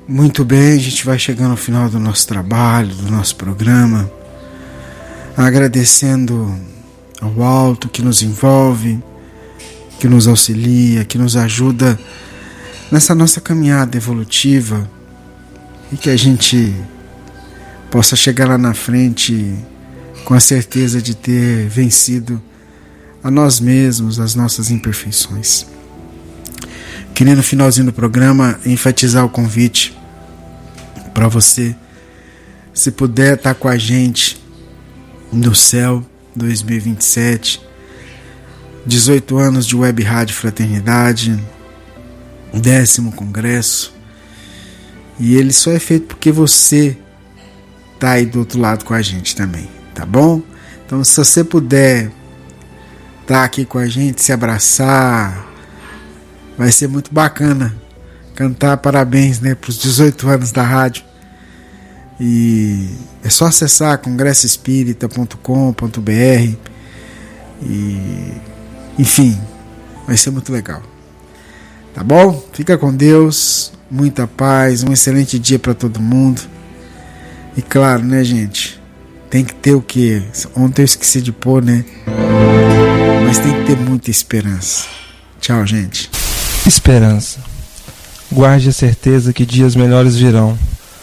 Muito bem, a gente vai chegando ao final do nosso trabalho, do nosso programa, agradecendo ao alto que nos envolve, que nos auxilia, que nos ajuda nessa nossa caminhada evolutiva e que a gente possa chegar lá na frente com a certeza de ter vencido a nós mesmos, as nossas imperfeições. Queria no finalzinho do programa enfatizar o convite para você, se puder estar com a gente no Céu 2027, 18 anos de Web Rádio Fraternidade, 10º Congresso, e ele só é feito porque você está aí do outro lado com a gente também, tá bom? Então, se você puder estar aqui com a gente, se abraçar, vai ser muito bacana cantar parabéns, né, para os 18 anos da rádio. E é só acessar congressoespírita.com.br e, enfim, vai ser muito legal. Tá bom? Fica com Deus, muita paz, um excelente dia para todo mundo. E claro, né, gente, tem que ter o quê? Ontem eu esqueci de pôr, né? Mas tem que ter muita esperança. Tchau, gente. Esperança. Guarde a certeza que dias melhores virão.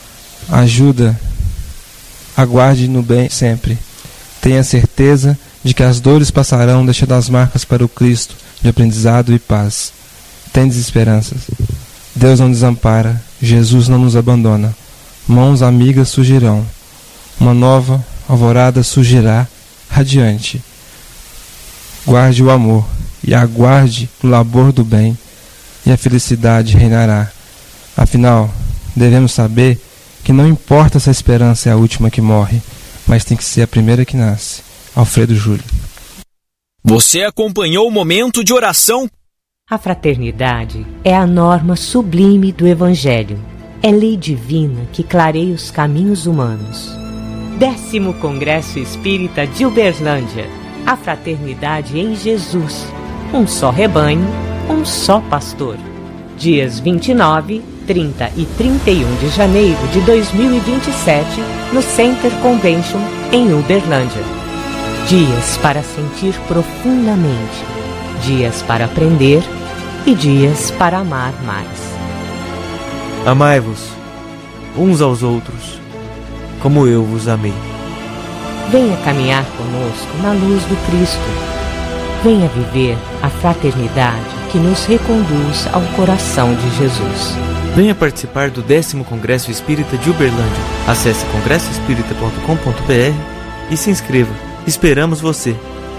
Aguarde no bem sempre. Tenha certeza de que as dores passarão, deixando as marcas para o Cristo de aprendizado e paz. Tendes esperanças. Deus não desampara, Jesus não nos abandona. Mãos amigas surgirão. Uma nova alvorada surgirá radiante. Guarde o amor e aguarde o labor do bem, e a felicidade reinará. Afinal, devemos saber que não importa se a esperança é a última que morre, mas tem que ser a primeira que nasce. Alfredo Júlio. Você acompanhou o momento de oração? A fraternidade é a norma sublime do Evangelho. É lei divina que clareia os caminhos humanos. 10º Congresso Espírita de Uberlândia. A fraternidade em Jesus. Um só rebanho, um só pastor. Dias 29, 30 e 31 de janeiro de 2027, no Center Convention, em Uberlândia. Dias para sentir profundamente, dias para aprender e dias para amar mais. Amai-vos uns aos outros, como eu vos amei. Venha caminhar conosco na luz do Cristo. Venha viver a fraternidade que nos reconduz ao coração de Jesus. Venha participar do 10º Congresso Espírita de Uberlândia. Acesse congressoespírita.com.br e se inscreva. Esperamos você.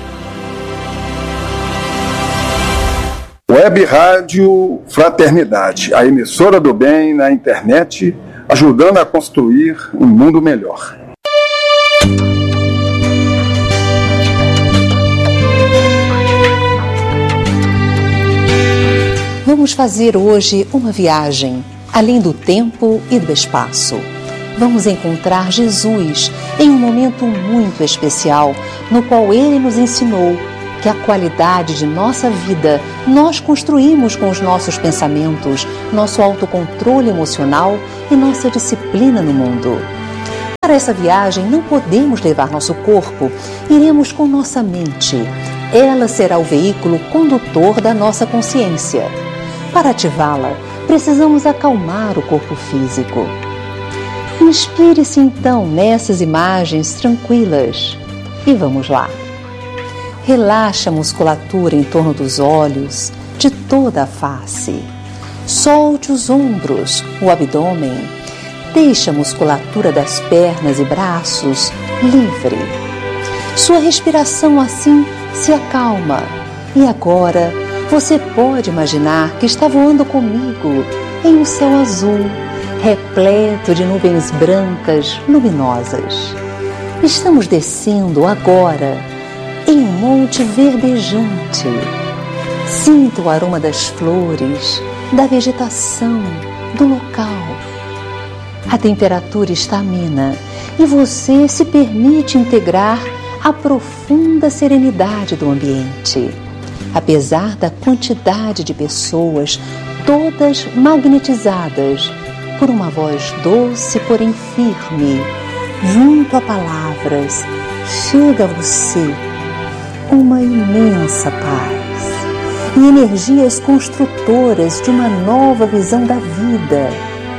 Web Rádio Fraternidade, a emissora do bem na internet, ajudando a construir um mundo melhor. Vamos fazer hoje uma viagem além do tempo e do espaço. Vamos encontrar Jesus em um momento muito especial, no qual Ele nos ensinou que a qualidade de nossa vida nós construímos com os nossos pensamentos, nosso autocontrole emocional e nossa disciplina no mundo. Para essa viagem não podemos levar nosso corpo, iremos com nossa mente. Ela será o veículo condutor da nossa consciência. Para ativá-la, precisamos acalmar o corpo físico. Inspire-se então nessas imagens tranquilas e vamos lá. Relaxe a musculatura em torno dos olhos, de toda a face. Solte os ombros, o abdômen. Deixe a musculatura das pernas e braços livre. Sua respiração assim se acalma. E agora você pode imaginar que está voando comigo em um céu azul, repleto de nuvens brancas luminosas. Estamos descendo agora em um monte verdejante. Sinta o aroma das flores, da vegetação, do local. A temperatura está amena e você se permite integrar a profunda serenidade do ambiente. Apesar da quantidade de pessoas, todas magnetizadas por uma voz doce, porém firme, junto a palavras, chega a você uma imensa paz e energias construtoras de uma nova visão da vida.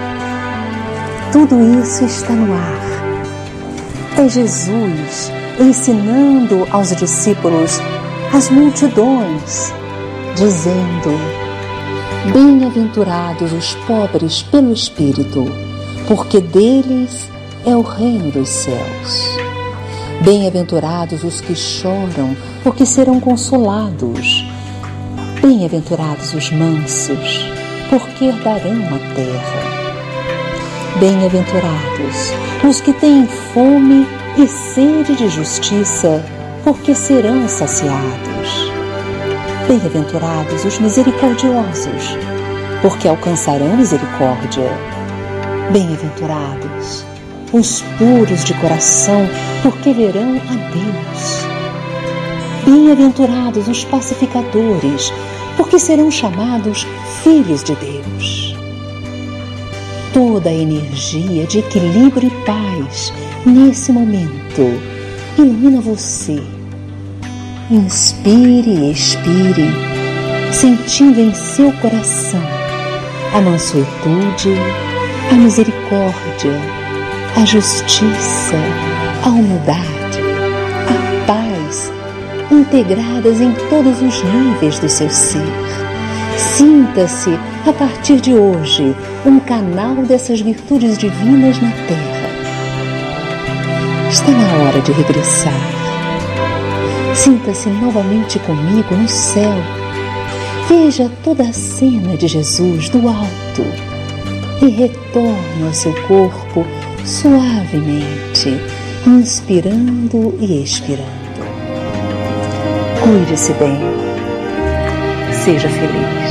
Tudo isso está no ar. É Jesus ensinando aos discípulos, às multidões, dizendo: bem-aventurados os pobres pelo Espírito, porque deles é o reino dos céus. Bem-aventurados os que choram, porque serão consolados. Bem-aventurados os mansos, porque herdarão a terra. Bem-aventurados os que têm fome e sede de justiça, porque serão saciados. Bem-aventurados os misericordiosos, porque alcançarão misericórdia. Bem-aventurados os puros de coração, porque verão a Deus. Bem-aventurados os pacificadores, porque serão chamados filhos de Deus. Toda a energia de equilíbrio e paz nesse momento ilumina você. Inspire e expire, sentindo em seu coração a mansuetude, a misericórdia, a justiça, a humildade, a paz, integradas em todos os níveis do seu ser. Sinta-se, a partir de hoje, um canal dessas virtudes divinas na Terra. Está na hora de regressar. Sinta-se novamente comigo no céu. Veja toda a cena de Jesus do alto e retorne ao seu corpo suavemente, inspirando e expirando. Cuide-se bem. Seja feliz.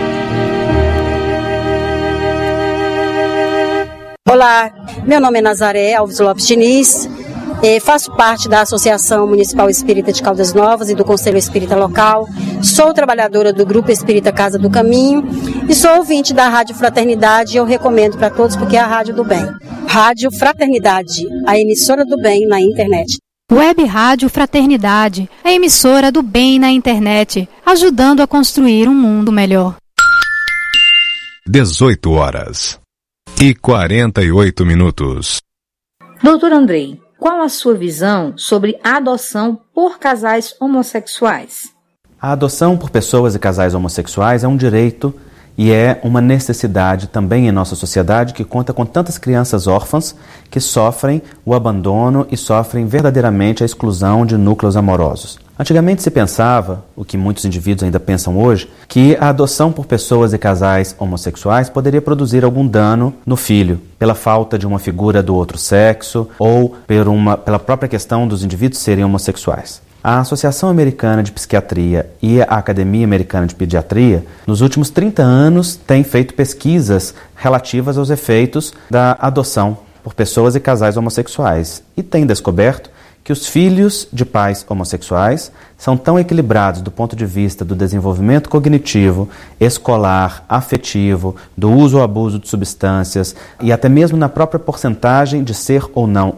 Olá, meu nome é Nazaré Alves Lopes Diniz, faço parte da Associação Municipal Espírita de Caldas Novas e do Conselho Espírita Local, sou trabalhadora do Grupo Espírita Casa do Caminho e sou ouvinte da Rádio Fraternidade e eu recomendo para todos porque é a Rádio do Bem. Rádio Fraternidade, a emissora do bem na internet. Web Rádio Fraternidade, a emissora do bem na internet, ajudando a construir um mundo melhor. 18h48. Doutor Andrei, qual a sua visão sobre a adoção por casais homossexuais? A adoção por pessoas e casais homossexuais é um direito e é uma necessidade também em nossa sociedade que conta com tantas crianças órfãs que sofrem o abandono e sofrem verdadeiramente a exclusão de núcleos amorosos. Antigamente se pensava, o que muitos indivíduos ainda pensam hoje, que a adoção por pessoas e casais homossexuais poderia produzir algum dano no filho, pela falta de uma figura do outro sexo ou pela própria questão dos indivíduos serem homossexuais. A Associação Americana de Psiquiatria e a Academia Americana de Pediatria, nos últimos 30 anos, têm feito pesquisas relativas aos efeitos da adoção por pessoas e casais homossexuais e têm descoberto que os filhos de pais homossexuais são tão equilibrados do ponto de vista do desenvolvimento cognitivo, escolar, afetivo, do uso ou abuso de substâncias e até mesmo na própria porcentagem de ser ou não